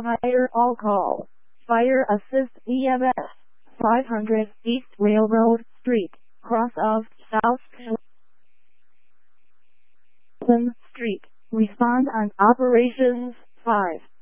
Fire all call. Fire assist EMS. 500 East Railroad Street, cross of South Street. Respond on operations 5.